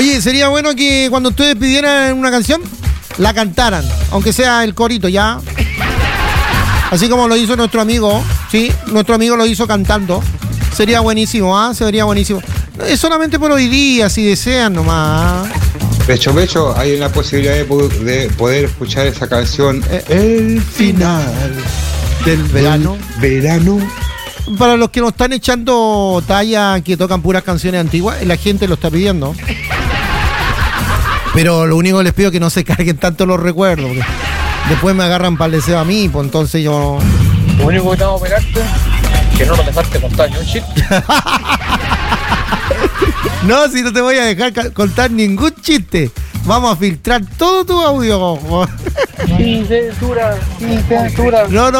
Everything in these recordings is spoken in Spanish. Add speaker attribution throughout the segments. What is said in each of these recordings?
Speaker 1: Oye, sería bueno que cuando ustedes pidieran una canción, la cantaran, aunque sea el corito, ¿ya? Así como lo hizo nuestro amigo, ¿sí? Nuestro amigo lo hizo cantando. Sería buenísimo, ¿ah? Sería buenísimo. Es solamente por hoy día, si desean nomás.
Speaker 2: Pecho, hay una posibilidad de poder escuchar esa canción, El final
Speaker 1: del verano. Para los que nos están echando talla, que tocan puras canciones antiguas, la gente lo está pidiendo. Pero lo único que les pido es que no se carguen tanto los recuerdos, porque después me agarran para el deseo a mí, pues entonces yo...
Speaker 3: Lo único que te vamos a pegarte es que no nos dejaste contar ni un chiste.
Speaker 1: No, si no te voy a dejar contar ningún chiste. Vamos a filtrar todo tu audio.
Speaker 3: Sin censura.
Speaker 1: No.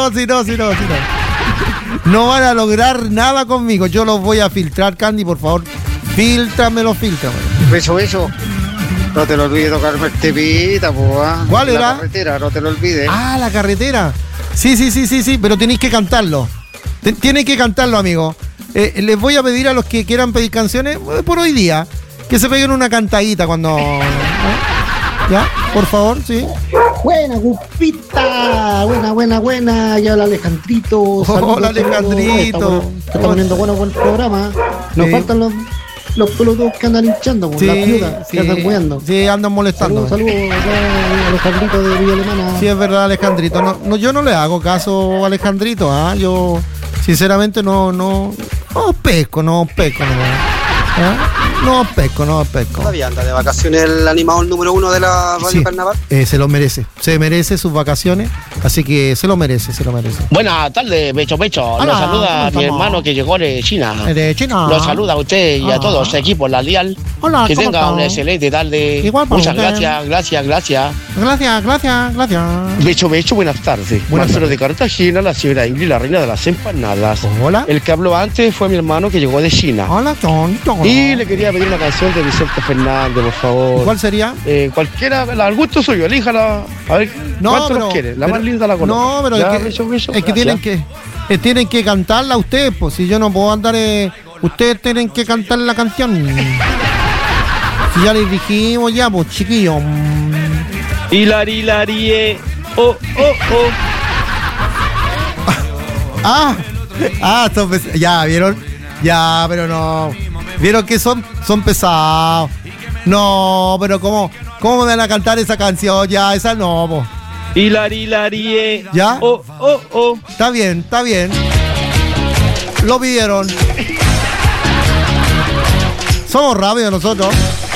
Speaker 1: No van a lograr nada conmigo. Yo los voy a filtrar, Candy, por favor. Fíltramelo.
Speaker 4: Beso. No te lo olvides tocarme el tepita, po.
Speaker 1: ¿Cuál era?
Speaker 4: La carretera, no te lo olvides.
Speaker 1: Ah, la carretera. Sí, pero tenéis que cantarlo. Tienen que cantarlo, amigo. Les voy a pedir a los que quieran pedir canciones por hoy día que se peguen una cantadita cuando... ¿Ya? Por favor, sí.
Speaker 5: Buena, Gupita. Buena. Ya hola, Alejandrito.
Speaker 1: Hola, Alejandrito.
Speaker 5: Está poniendo bueno el programa. Nos faltan los pelotudos que andan hinchando, sí, las viudas que andan weando.
Speaker 1: Sí, andan molestando.
Speaker 5: Saludos a Alejandrito de Villa Alemana.
Speaker 1: Sí, es verdad, Alejandrito. No, yo no le hago caso a Alejandrito, ¿ah? Yo, sinceramente, no pesco. No pesco.
Speaker 4: Todavía anda de vacaciones el animador número 1 de la Radio Carnaval.
Speaker 1: Se lo merece. Se merece sus vacaciones, así que se lo merece.
Speaker 6: Buenas tardes, Pecho.
Speaker 1: Hola,
Speaker 6: Lo saluda mi hermano que llegó de China.
Speaker 1: De China.
Speaker 6: Lo saluda a usted y a todos los equipos, la Lial.
Speaker 1: Hola,
Speaker 6: que tenga
Speaker 1: está?
Speaker 6: una excelente tarde.
Speaker 1: Igual para
Speaker 6: muchas
Speaker 1: usted.
Speaker 6: gracias.
Speaker 1: Gracias.
Speaker 6: Buenas tardes. Marcelo de Cartagena, la señora Ingrid, la reina de las empanadas.
Speaker 1: Hola.
Speaker 6: El que habló antes fue mi hermano que llegó de China.
Speaker 1: Hola, tonto.
Speaker 6: Y le quería pedir una canción de Vicente Fernández, por favor.
Speaker 1: ¿Cuál sería?
Speaker 6: Cualquiera, al gusto suyo, elíjala. A ver, ¿cuánto los quiere? La más linda la conozco.
Speaker 1: No, pero
Speaker 6: ya,
Speaker 1: es que tienen que cantarla ustedes, pues si yo no puedo andar... ustedes tienen que cantar la canción. Si ya les dijimos ya, pues chiquillos.
Speaker 6: Hilari, oh.
Speaker 1: Ya, ¿vieron? Ya, pero no. ¿Vieron que son pesados? No, pero ¿cómo me van a cantar esa canción? Ya, esa no, po.
Speaker 6: Hilari,
Speaker 1: ¿ya?
Speaker 6: Oh.
Speaker 1: Está bien. Lo pidieron. Somos rápidos nosotros.